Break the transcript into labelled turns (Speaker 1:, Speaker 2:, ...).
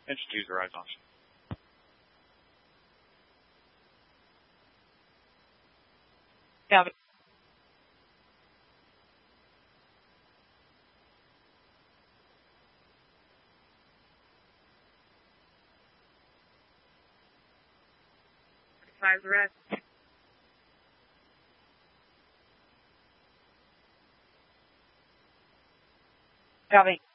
Speaker 1: And just use the rise option.
Speaker 2: Copy.
Speaker 3: Five the rest.
Speaker 2: Copy.